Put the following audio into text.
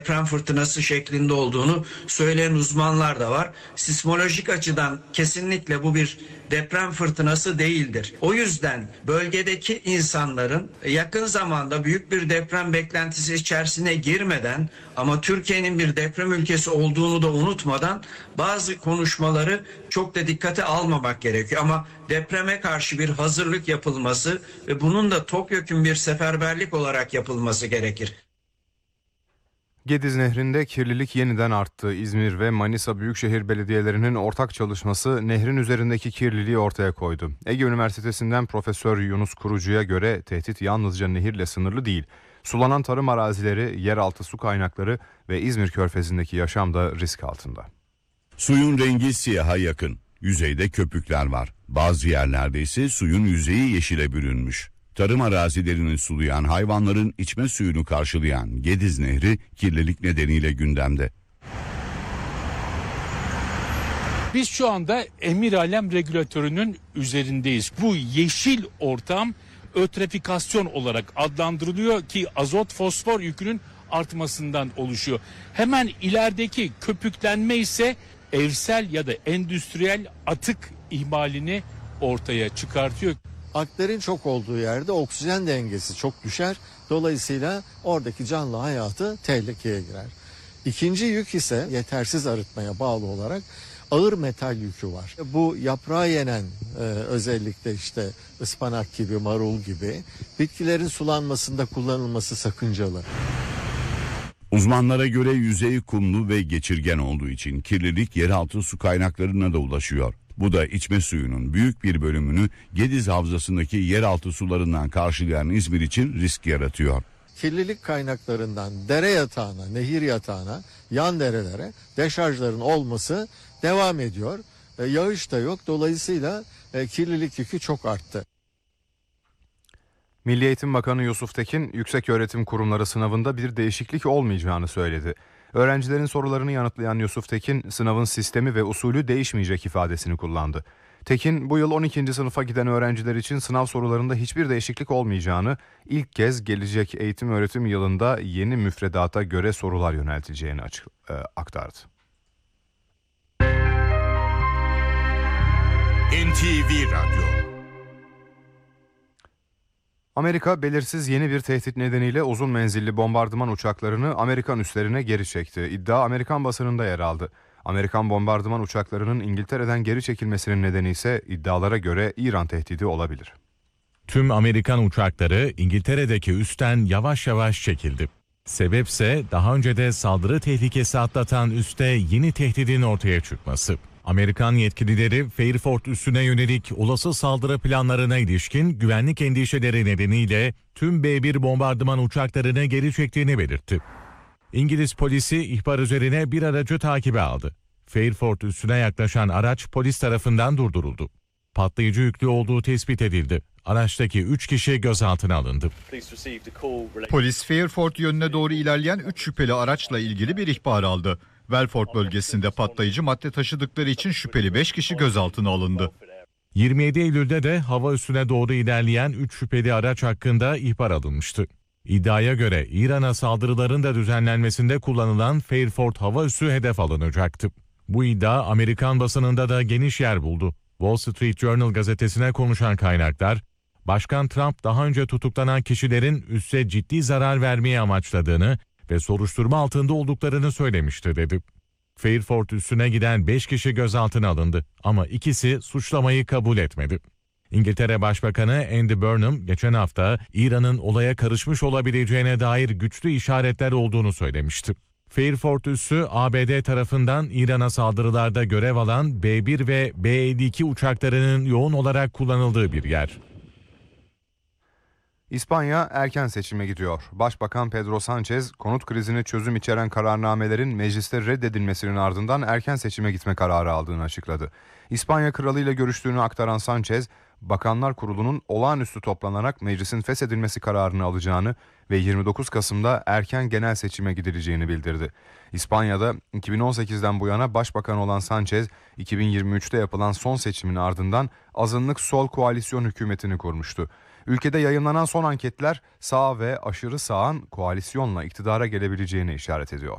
deprem fırtınası şeklinde olduğunu söyleyen uzmanlar da var. Sismolojik açıdan kesinlikle bu bir deprem fırtınası değildir. O yüzden bölgedeki insanların yakın zamanda büyük bir deprem beklentisi içerisine girmeden ama Türkiye'nin bir deprem ülkesi olduğunu da unutmadan bazı konuşmaları çok da dikkate almamak gerekiyor. Ama depreme karşı bir hazırlık yapılması ve bunun da topyekün bir seferberlik olarak yapılması gerekir. Gediz Nehri'nde kirlilik yeniden arttı. İzmir ve Manisa Büyükşehir Belediyelerinin ortak çalışması nehrin üzerindeki kirliliği ortaya koydu. Ege Üniversitesi'nden Profesör Yunus Kurucu'ya göre tehdit yalnızca nehirle sınırlı değil. Sulanan tarım arazileri, yeraltı su kaynakları ve İzmir Körfezi'ndeki yaşam da risk altında. Suyun rengi siyaha yakın. Yüzeyde köpükler var. Bazı yerlerde ise suyun yüzeyi yeşile bürünmüş. Tarım arazilerini sulayan, hayvanların içme suyunu karşılayan Gediz Nehri kirlilik nedeniyle gündemde. Biz şu anda Emiralem regülatörünün üzerindeyiz. Bu yeşil ortam ötrifikasyon olarak adlandırılıyor ki azot fosfor yükünün artmasından oluşuyor. Hemen ilerideki köpüklenme ise evsel ya da endüstriyel atık ihmalini ortaya çıkartıyor. Aklerin çok olduğu yerde oksijen dengesi çok düşer. Dolayısıyla oradaki canlı hayatı tehlikeye girer. İkinci yük ise yetersiz arıtmaya bağlı olarak ağır metal yükü var. Bu yaprağı yenen özellikle işte ıspanak gibi, marul gibi bitkilerin sulanmasında kullanılması sakıncalı. Uzmanlara göre yüzeyi kumlu ve geçirgen olduğu için kirlilik yeraltı su kaynaklarına da ulaşıyor. Bu da içme suyunun büyük bir bölümünü Gediz Havzası'ndaki yeraltı sularından karşılayan İzmir için risk yaratıyor. Kirlilik kaynaklarından dere yatağına, nehir yatağına, yan derelere deşarjların olması devam ediyor. Yağış da yok. Dolayısıyla kirlilik yükü çok arttı. Milli Eğitim Bakanı Yusuf Tekin, yükseköğretim kurumları sınavında bir değişiklik olmayacağını söyledi. Öğrencilerin sorularını yanıtlayan Yusuf Tekin, sınavın sistemi ve usulü değişmeyecek ifadesini kullandı. Tekin, bu yıl 12. sınıfa giden öğrenciler için sınav sorularında hiçbir değişiklik olmayacağını, ilk kez gelecek eğitim öğretim yılında yeni müfredata göre sorular yöneltileceğini aktardı. NTV Radyo. Amerika belirsiz yeni bir tehdit nedeniyle uzun menzilli bombardıman uçaklarını Amerikan üslerine geri çekti. İddia Amerikan basınında yer aldı. Amerikan bombardıman uçaklarının İngiltere'den geri çekilmesinin nedeni ise iddialara göre İran tehdidi olabilir. Tüm Amerikan uçakları İngiltere'deki üstten yavaş yavaş çekildi. Sebepse daha önce de saldırı tehlikesi atlatan üste yeni tehdidin ortaya çıkması. Amerikan yetkilileri Fairford üssüne yönelik olası saldırı planlarına ilişkin güvenlik endişeleri nedeniyle tüm B-1 bombardıman uçaklarını geri çektiğini belirtti. İngiliz polisi ihbar üzerine bir aracı takibe aldı. Fairford üssüne yaklaşan araç polis tarafından durduruldu. Patlayıcı yüklü olduğu tespit edildi. Araçtaki 3 kişi gözaltına alındı. Polis Fairford yönüne doğru ilerleyen 3 şüpheli araçla ilgili bir ihbar aldı. Welford bölgesinde patlayıcı madde taşıdıkları için şüpheli 5 kişi gözaltına alındı. 27 Eylül'de de hava üssüne doğru ilerleyen 3 şüpheli araç hakkında ihbar alınmıştı. İddiaya göre İran'a saldırıların da düzenlenmesinde kullanılan Fairford hava üssü hedef alınacaktı. Bu iddia Amerikan basınında da geniş yer buldu. Wall Street Journal gazetesine konuşan kaynaklar, Başkan Trump daha önce tutuklanan kişilerin üsse ciddi zarar vermeye amaçladığını ve soruşturma altında olduklarını söylemişti dedi. Fairford üssüne giden 5 kişi gözaltına alındı ama ikisi suçlamayı kabul etmedi. İngiltere Başbakanı Andy Burnham geçen hafta İran'ın olaya karışmış olabileceğine dair güçlü işaretler olduğunu söylemişti. Fairford üssü ABD tarafından İran'a saldırılarda görev alan B-1 ve B-52 uçaklarının yoğun olarak kullanıldığı bir yer. İspanya erken seçime gidiyor. Başbakan Pedro Sánchez, konut krizine çözüm içeren kararnamelerin mecliste reddedilmesinin ardından erken seçime gitme kararı aldığını açıkladı. İspanya Kralı ile görüştüğünü aktaran Sánchez, Bakanlar Kurulu'nun olağanüstü toplanarak meclisin feshedilmesi kararını alacağını ve 29 Kasım'da erken genel seçime gidileceğini bildirdi. İspanya'da 2018'den bu yana başbakan olan Sánchez, 2023'te yapılan son seçimin ardından azınlık sol koalisyon hükümetini kurmuştu. Ülkede yayınlanan son anketler sağ ve aşırı sağın koalisyonla iktidara gelebileceğini işaret ediyor.